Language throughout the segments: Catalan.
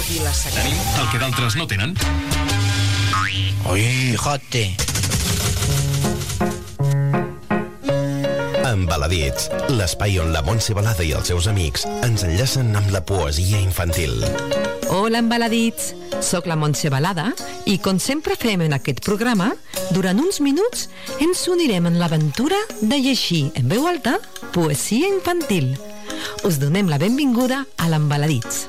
Tenim el que d'altres no tenen. Ui, jote. Embaladits, l'espai on la Montse Balada i els seus amics ens enllacen amb la poesia infantil. Hola, Embaladits. Soc la Montse Balada i, com sempre fem en aquest programa, durant uns minuts ens unirem en l'aventura de llegir en veu alta poesia infantil. Us donem la benvinguda a l'Embaladits.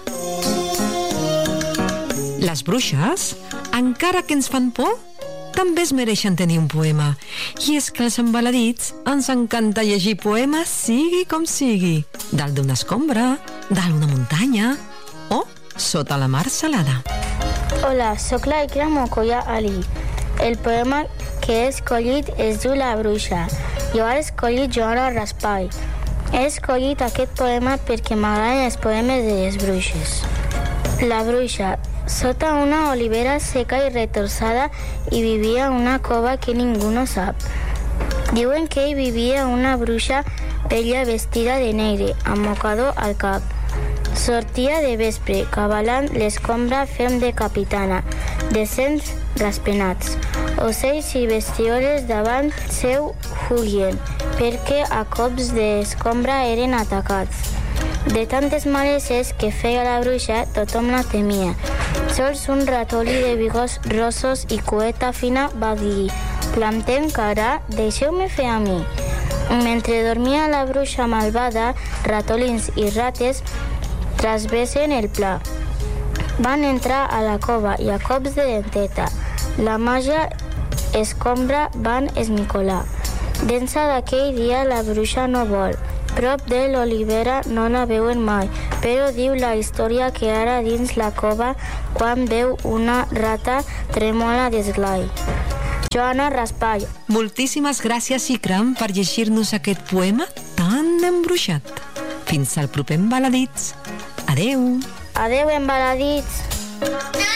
Les bruixes, encara que ens fan por, també es mereixen tenir un poema. I és que als Embaladits ens encanta llegir poemes sigui com sigui. Dalt d'una escombra, dalt d'una muntanya o sota la mar salada. Hola, sóc la Ikra Mokoya Ali. El poema que he escollit es diu La bruixa. Jo he escollit Joana Raspall. He escollit aquest poema perquè m'agraden els poemes de les bruixes. La bruixa. Sota una olivera seca i retorçada hi vivia una cova que ningú no sap. Diuen que hi vivia una bruixa vella vestida de negre, amb mocador al cap. Sortia de vespre, cavalant l'escombra fem de capitana, de cents raspenats. Ocells i bestioles davant seu fullien, perquè a cops d'escombra eren atacats. De tantes maleses que feia la bruixa, tothom la temia. Sols un ratolí de bigots rossos i cueta fina va dir: «Plantem cara, deixeu-me fer a mi». Mentre dormia la bruixa malvada, ratolins i rates trasvessen el pla. Van entrar a la cova i a cops de denteta, la màgia escombra van esmicolar. D'ençà d'aquell dia la bruixa no vol. Prop de l'olivera no la veuen mai, però diu la història que ara dins la cova, quan veu una rata, tremola d'esglai. Joana Raspall. Moltíssimes gràcies, Ikram, per llegir-nos aquest poema tan embruixat. Fins al proper Embaladits. Adeu. Adeu, Embaladits.